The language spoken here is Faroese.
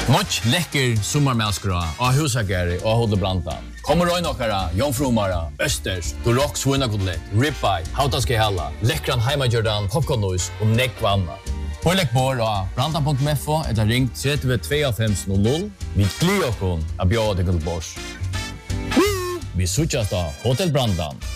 Much lekker sommarmälskra av husagari och Hotel Brantan. Kommer röjna okkara, jomfrumara, östers, durock svinnakotlett, ribeye, hautaske halla, lekkran heimagjördan, popcornnois och nekvanna. Pålägg bor av brantan.mfo eller ring 322500. Vi glir okkon av bjöd til bors. Vi sutjas da Hotel Brantan.